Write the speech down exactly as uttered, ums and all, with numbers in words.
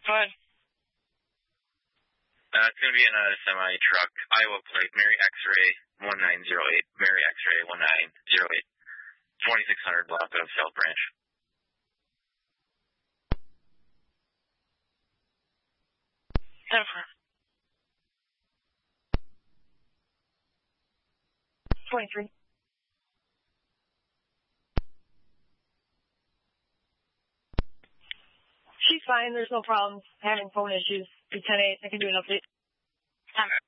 Go ahead. Uh, it's going to be in a semi-truck, Iowa plate, Mary X-ray one nine zero eight, Mary X-ray one nine zero eight, twenty-six hundred block of South Branch. Jennifer. twenty-three. She's fine. There's no problems having phone issues. Be ten eight. I can do an update. Okay.